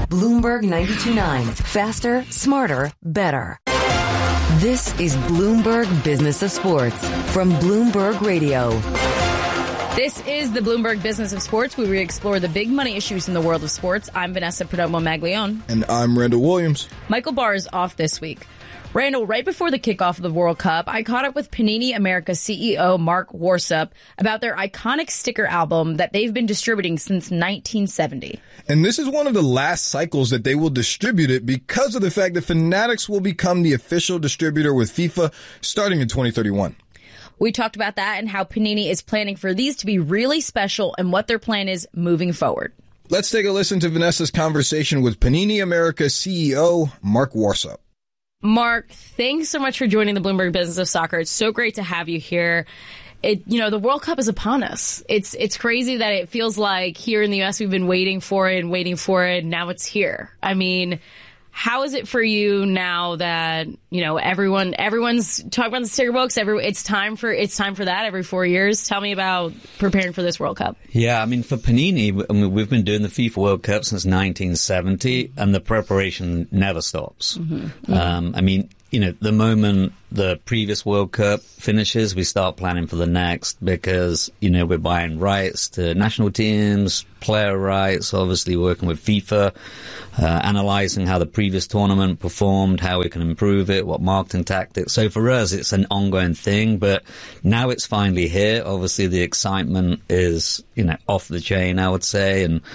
Bloomberg 92.9. Faster, smarter, better. This is Bloomberg Business of Sports from Bloomberg Radio. This is the Bloomberg Business of Sports, where we explore the big money issues in the world of sports. I'm Vanessa Perdomo-Maglione. And I'm Randall Williams. Michael Barr is off this week. Randall, right before the kickoff of the World Cup, I caught up with Panini America CEO Mark Warsup about their iconic sticker album that they've been distributing since 1970. And this is one of the last cycles that they will distribute it because of the fact that Fanatics will become the official distributor with FIFA starting in 2031. We talked about that and how Panini is planning for these to be really special and what their plan is moving forward. Let's take a listen to Vanessa's conversation with Panini America CEO Mark Warsup. Mark, thanks so much for joining the Bloomberg Business of Soccer. It's so great to have you here. The World Cup is upon us. It's crazy that it feels like here in the U.S. we've been waiting for it, and now it's here. I mean, how is it for you now that, everyone's talking about the sticker books? It's time for that every 4 years. Tell me about preparing for this World Cup. Yeah, I mean, for Panini, we've been doing the FIFA World Cup since 1970, and the preparation never stops. Mm-hmm. The moment the previous World Cup finishes, we start planning for the next because, we're buying rights to national teams, player rights, obviously working with FIFA, analyzing how the previous tournament performed, how we can improve it, what marketing tactics. So for us, it's an ongoing thing, but now it's finally here. Obviously, the excitement is, off the chain, I would say. And,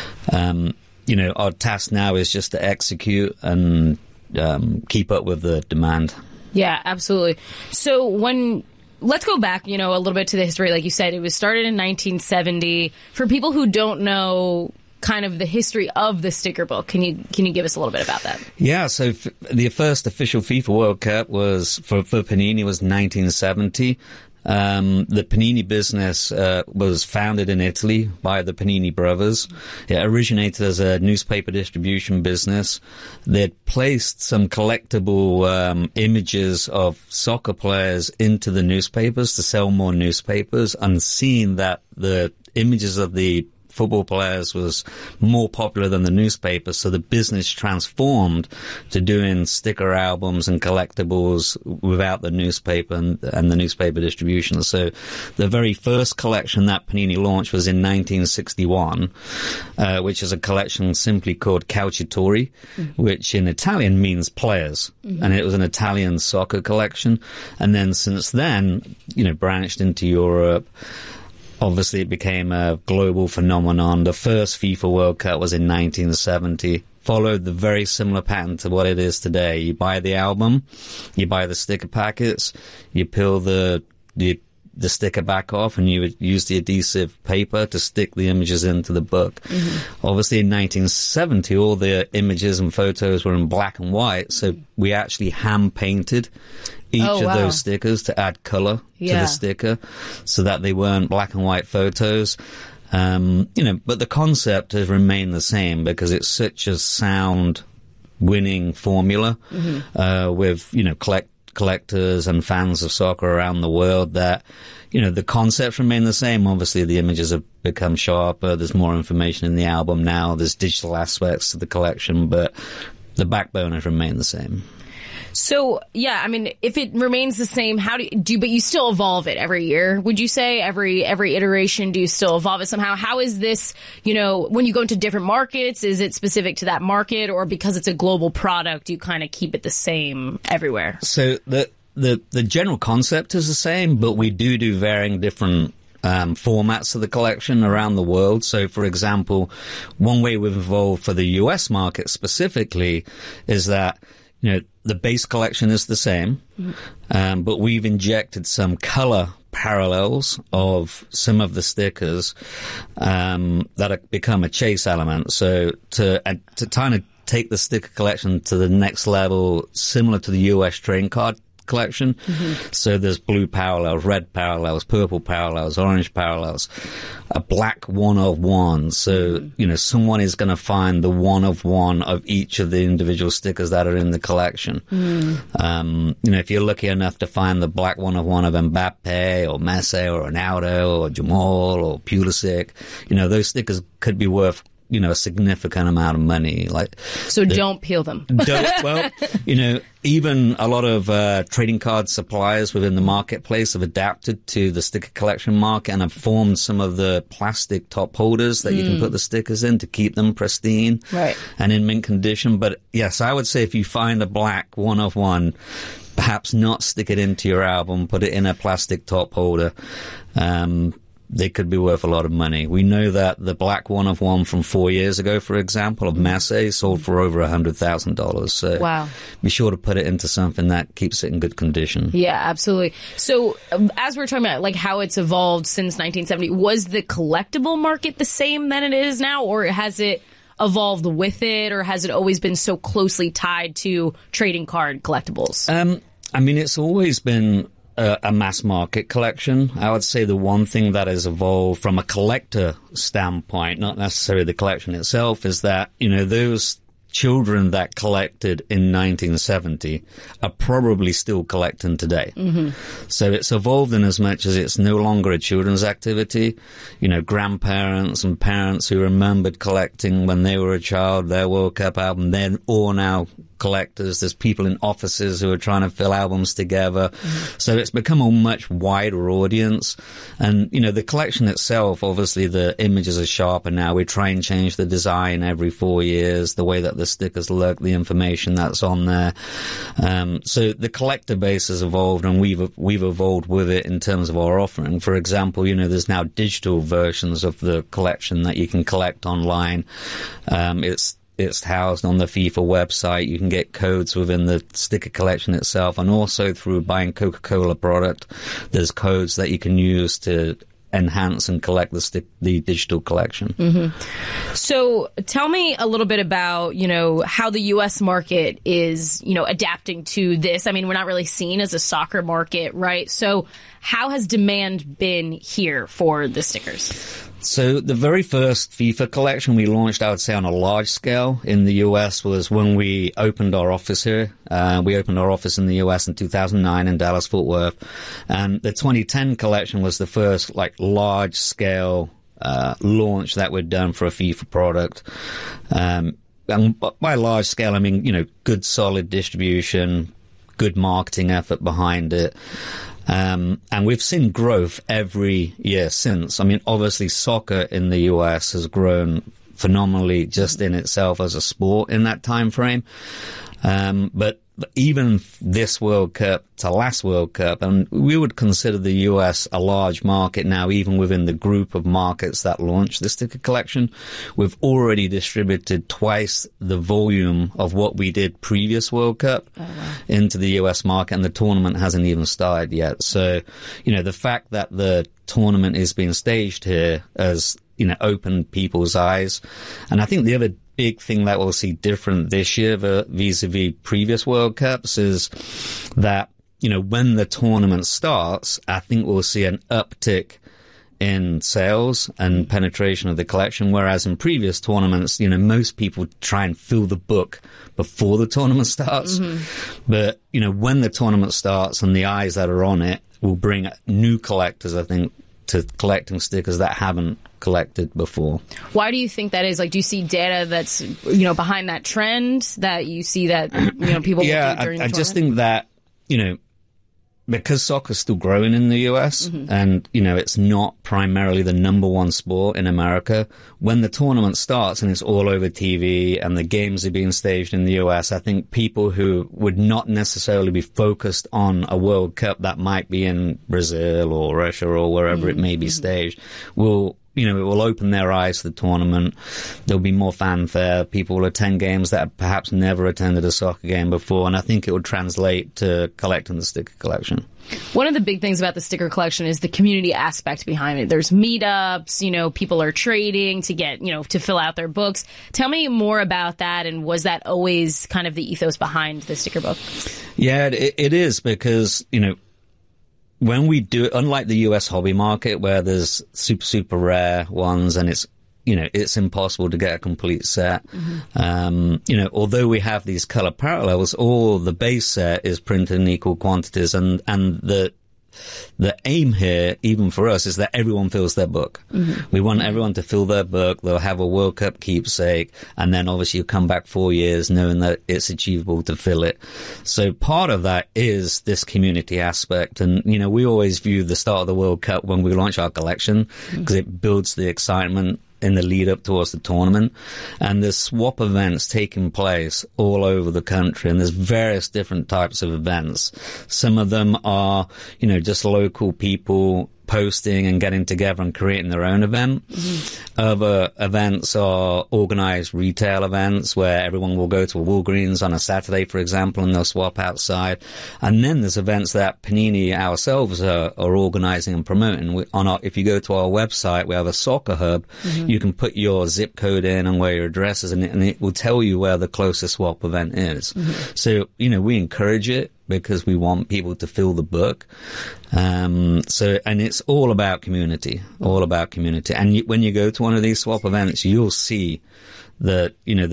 our task now is just to execute and keep up with the demand. Yeah, absolutely. So let's go back, a little bit to the history. Like you said, it was started in 1970. For people who don't know kind of the history of the sticker book, can you give us a little bit about that? Yeah, so the first official FIFA World Cup was for Panini was 1970. The Panini business was founded in Italy by the Panini brothers. It originated as a newspaper distribution business. They'd placed some collectible images of soccer players into the newspapers to sell more newspapers, and seeing that the images of the football players was more popular than the newspapers, so the business transformed to doing sticker albums and collectibles without the newspaper and the newspaper distribution. So the very first collection that Panini launched was in 1961, which is a collection simply called Calciatori, which in Italian means players. And it was an Italian soccer collection. And then since then, branched into Europe. Obviously, it became a global phenomenon. The first FIFA World Cup was in 1970. Followed the very similar pattern to what it is today. You buy the album, you buy the sticker packets, you peel the sticker back off, and you would use the adhesive paper to stick the images into the book. Mm-hmm. Obviously, in 1970, all the images and photos were in black and white, so we actually hand-painted each of those stickers to add color to the sticker so that they weren't black and white photos. But the concept has remained the same because it's such a sound winning formula with, collectors and fans of soccer around the world that, the concepts remain the same. Obviously, the images have become sharper. There's more information in the album now. There's digital aspects to the collection, but the backbone has remained the same. So, if it remains the same, how but you still evolve it every year, would you say? Every iteration, do you still evolve it somehow? How is this, when you go into different markets, is it specific to that market, or because it's a global product, you kind of keep it the same everywhere? So the general concept is the same, but we do varying different formats of the collection around the world. So, for example, one way we've evolved for the US market specifically is that, the base collection is the same, but we've injected some color parallels of some of the stickers that have become a chase element. So to kind of take the sticker collection to the next level, similar to the US trading card collection. So there's blue parallels, red parallels, purple parallels, orange parallels, a black one of one. So, someone is going to find the one of one of each of the individual stickers that are in the collection. If you're lucky enough to find the black one of Mbappe or Messi or Ronaldo or Jamal or Pulisic, those stickers could be worth a significant amount of money. Don't peel them. Well, even a lot of trading card suppliers within the marketplace have adapted to the sticker collection market and have formed some of the plastic top holders that you can put the stickers in to keep them pristine and in mint condition. But yes, I would say if you find a black one-of-one, perhaps not stick it into your album, put it in a plastic top holder. They could be worth a lot of money. We know that the black one-of-one from 4 years ago, for example, of Massey sold for over $100,000. So wow. Be sure to put it into something that keeps it in good condition. Yeah, absolutely. So as we're talking about how it's evolved since 1970, was the collectible market the same than it is now, or has it evolved with it, or has it always been so closely tied to trading card collectibles? It's always been a mass market collection. I would say the one thing that has evolved from a collector standpoint, not necessarily the collection itself, is that, those children that collected in 1970 are probably still collecting today. Mm-hmm. So it's evolved in as much as it's no longer a children's activity. Grandparents and parents who remembered collecting when they were a child, their World Cup album, they're all now collectors. There's people in offices who are trying to fill albums together. Mm-hmm. So it's become a much wider audience. And, the collection itself, obviously the images are sharper now. We try and change the design every 4 years, the way that the stickers look, the information that's on there. So the collector base has evolved, and we've evolved with it in terms of our offering. For example, there's now digital versions of the collection that you can collect online. It's housed on the FIFA website. You can get codes within the sticker collection itself, and also through buying Coca-Cola product, there's codes that you can use to enhance and collect the digital collection. Mm-hmm. So tell me a little bit about, how the U.S. market is, adapting to this. We're not really seen as a soccer market, right? So how has demand been here for the stickers? So the very first FIFA collection we launched, I would say, on a large scale in the U.S. was when we opened our office here. We opened our office in the U.S. in 2009 in Dallas-Fort Worth. And the 2010 collection was the first, large scale launch that we'd done for a FIFA product. And by large scale, good solid distribution, good marketing effort behind it. And we've seen growth every year since. Obviously soccer in the US has grown phenomenally just in itself as a sport in that time frame. But even this World Cup to last World Cup, and we would consider the US a large market now, even within the group of markets that launched the sticker collection. We've already distributed twice the volume of what we did previous World Cup into the US market, and the tournament hasn't even started yet. So, the fact that the tournament is being staged here has, opened people's eyes. And I think the other big thing that we'll see different this year vis-a-vis previous World Cups is that, when the tournament starts, I think we'll see an uptick in sales and penetration of the collection, whereas in previous tournaments, most people try and fill the book before the tournament starts. Mm-hmm. But, when the tournament starts and the eyes that are on it will bring new collectors, I think, to collecting stickers that haven't collected before. Why do you think that is? Do you see data that's, behind that trend that you see that, people will do during the tournament? I just think that, because soccer's still growing in the US, mm-hmm. and, it's not primarily the number one sport in America, when the tournament starts and it's all over TV and the games are being staged in the US, I think people who would not necessarily be focused on a World Cup that might be in Brazil or Russia or wherever mm-hmm. it may be staged will, it will open their eyes to the tournament. There'll be more fanfare. People will attend games that have perhaps never attended a soccer game before, and I think it would translate to collecting the sticker collection. One of the big things about the sticker collection is the community aspect behind it. There's meetups, people are trading to get, to fill out their books. Tell me more about that, and was that always kind of the ethos behind the sticker book? Yeah, it is, because, when we do it, unlike the US hobby market where there's super rare ones and it's, it's impossible to get a complete set. Mm-hmm. Although we have these color parallels, all the base set is printed in equal quantities, and the the aim here, even for us, is that everyone fills their book. We want everyone to fill their book. They'll have a World Cup keepsake, and then obviously you'll come back 4 years knowing that it's achievable to fill it. So part of that is this community aspect. And, we always view the start of the World Cup when we launch our collection because it builds the excitement in the lead up towards the tournament. And there's swap events taking place all over the country, and there's various different types of events. Some of them are, just local people posting and getting together and creating their own event. Other events are organized retail events where everyone will go to a Walgreens on a Saturday, for example, and they'll swap outside. And then there's events that Panini ourselves are organizing and promoting. If you go to our website, we have a soccer hub. You can put your zip code in and where your address is, and it will tell you where the closest swap event is. So, we encourage it, because we want people to fill the book. And it's all about community, And when you go to one of these swap events, you'll see the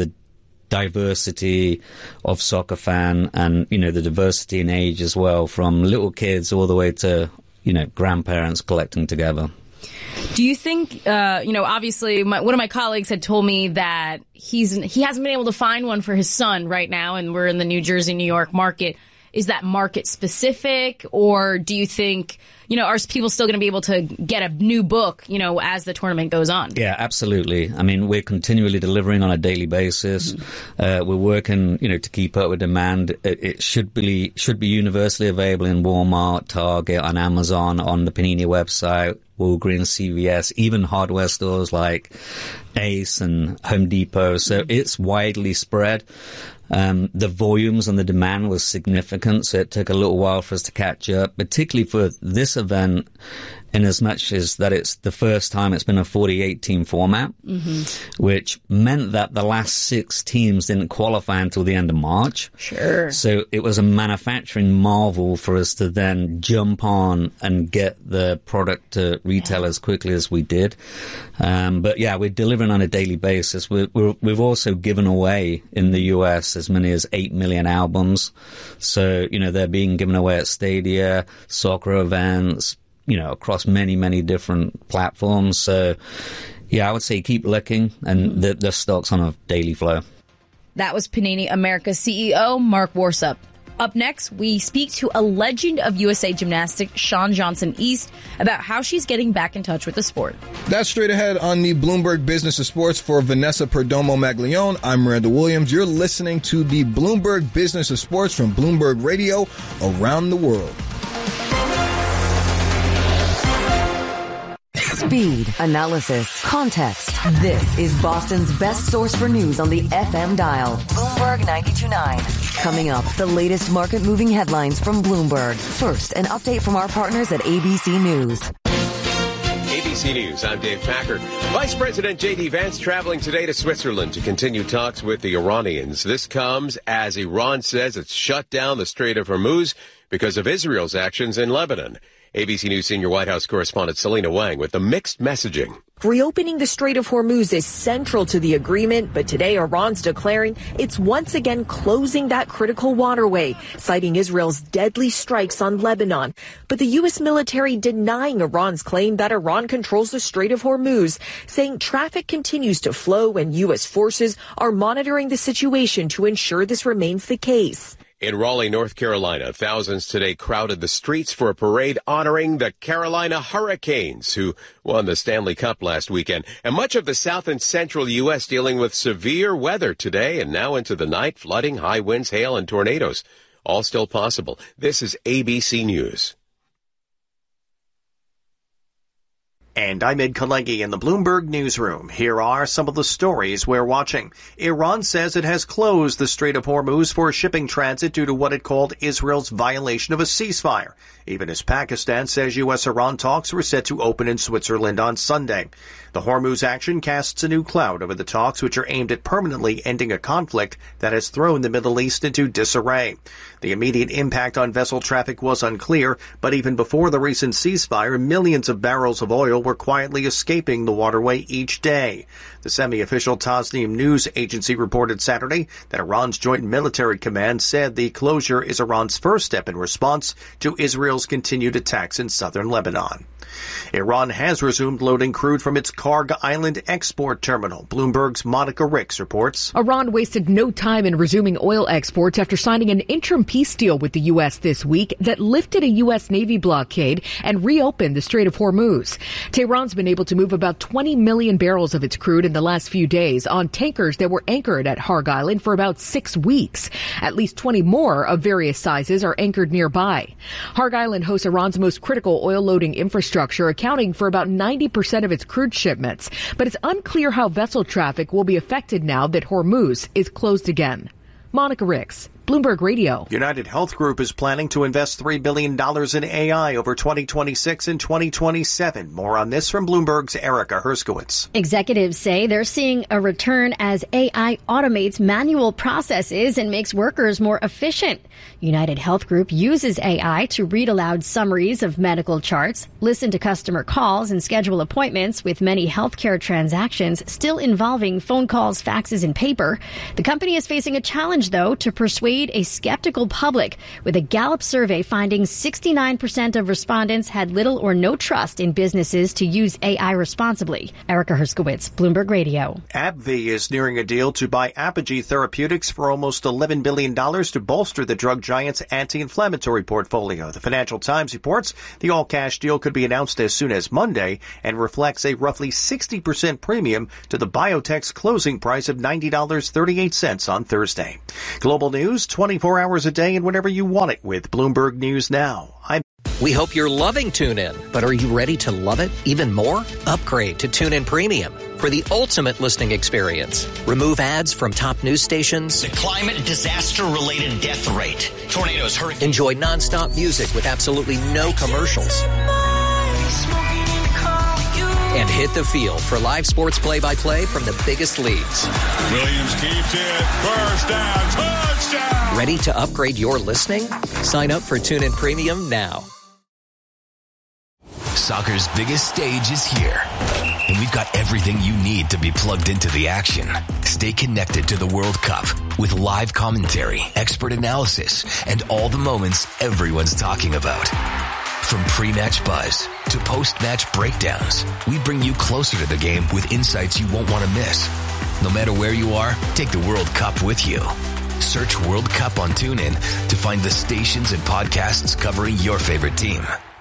diversity of soccer fan and, the diversity in age as well, from little kids all the way to, grandparents collecting together. Do you think, obviously one of my colleagues had told me that he hasn't been able to find one for his son right now, and we're in the New Jersey, New York market. Is that market specific, or do you think, are people still going to be able to get a new book, as the tournament goes on? Yeah, absolutely. I mean, we're continually delivering on a daily basis. We're working, to keep up with demand. It should be universally available in Walmart, Target, on Amazon, on the Panini website, Walgreens, CVS, even hardware stores like Ace and Home Depot. So it's widely spread. The volumes and the demand was significant, so it took a little while for us to catch up, particularly for this event, in as much as that it's the first time it's been a 48-team format, which meant that the last 6 teams didn't qualify until the end of March. Sure. So it was a manufacturing marvel for us to then jump on and get the product to retail as quickly as we did. But yeah, we're delivering on a daily basis. We've also given away in the US as many as 8 million albums. So, they're being given away at stadia, soccer events, across many, many different platforms. So, yeah, I would say keep looking, and the stock's on a daily flow. That was Panini America's CEO, Mark Warsup. Up next, we speak to a legend of USA Gymnastics, Shawn Johnson-East, about how she's getting back in touch with the sport. That's straight ahead on the Bloomberg Business of Sports. For Vanessa Perdomo-Maglione, I'm Miranda Williams. You're listening to the Bloomberg Business of Sports from Bloomberg Radio around the world. Speed, analysis, context. This is Boston's best source for news on the FM dial. Bloomberg 92.9. Coming up, the latest market-moving headlines from Bloomberg. First, an update from our partners at ABC News. ABC News, I'm Dave Packard. Vice President J.D. Vance traveling today to Switzerland to continue talks with the Iranians. This comes as Iran says it's shut down the Strait of Hormuz because of Israel's actions in Lebanon. ABC News senior White House correspondent Selena Wang with the mixed messaging. Reopening the Strait of Hormuz is central to the agreement, but today Iran's declaring it's once again closing that critical waterway, citing Israel's deadly strikes on Lebanon. But the U.S. military denying Iran's claim that Iran controls the Strait of Hormuz, saying traffic continues to flow and U.S. forces are monitoring the situation to ensure this remains the case. In Raleigh, North Carolina, thousands today crowded the streets for a parade honoring the Carolina Hurricanes, who won the Stanley Cup last weekend. And much of the south and central U.S. dealing with severe weather today and now into the night, flooding, high winds, hail, and tornadoes. All still possible. This is ABC News. And I'm Ed Kalegi in the Bloomberg Newsroom. Here are some of the stories we're watching. Iran says it has closed the Strait of Hormuz for shipping transit due to what it called Israel's violation of a ceasefire, even as Pakistan says U.S.-Iran talks were set to open in Switzerland on Sunday. The Hormuz action casts a new cloud over the talks, which are aimed at permanently ending a conflict that has thrown the Middle East into disarray. The immediate impact on vessel traffic was unclear, but even before the recent ceasefire, millions of barrels of oil Israel were quietly escaping the waterway each day. The semi-official Tasnim news agency reported Saturday that Iran's Joint Military Command said the closure is Iran's first step in response to Israel's continued attacks in southern Lebanon. Iran has resumed loading crude from its Karg Island export terminal. Bloomberg's Monica Ricks reports. Iran wasted no time in resuming oil exports after signing an interim peace deal with the U.S. this week that lifted a U.S. Navy blockade and reopened the Strait of Hormuz. Tehran's been able to move about 20 million barrels of its crude in the last few days on tankers that were anchored at Karg Island for about 6 weeks. At least 20 more of various sizes are anchored nearby. Karg Island hosts Iran's most critical oil loading infrastructure, accounting for about 90% of its crude shipments. But it's unclear how vessel traffic will be affected now that Hormuz is closed again. Monica Ricks, Bloomberg Radio. United Health Group is planning to invest $3 billion in AI over 2026 and 2027. More on this from Bloomberg's Erica Herskowitz. Executives say they're seeing a return as AI automates manual processes and makes workers more efficient. United Health Group uses AI to read aloud summaries of medical charts, listen to customer calls, and schedule appointments, with many healthcare transactions still involving phone calls, faxes, and paper. The company is facing a challenge, though, to persuade a skeptical public, with a Gallup survey finding 69% of respondents had little or no trust in businesses to use AI responsibly. Erica Herskowitz, Bloomberg Radio. AbbVie is nearing a deal to buy Apogee Therapeutics for almost $11 billion to bolster the drug giant's anti-inflammatory portfolio. The Financial Times reports the all-cash deal could be announced as soon as Monday and reflects a roughly 60% premium to the biotech's closing price of $90.38 on Thursday. Global news 24 hours a day and whenever you want it with Bloomberg News Now. We hope you're loving TuneIn, but are you ready to love it even more? Upgrade to TuneIn Premium for the ultimate listening experience. Remove ads from top news stations. The climate disaster-related death rate. Tornadoes, hurricanes. Enjoy nonstop music with absolutely no commercials. And hit the field for live sports play-by-play from the biggest leagues. Williams keeps it. First down. Touchdown. Ready to upgrade your listening? Sign up for TuneIn Premium now. Soccer's biggest stage is here, and we've got everything you need to be plugged into the action. Stay connected to the World Cup with live commentary, expert analysis, and all the moments everyone's talking about. From pre-match buzz to post-match breakdowns, we bring you closer to the game with insights you won't want to miss. No matter where you are, take the World Cup with you. Search World Cup on TuneIn to find the stations and podcasts covering your favorite team.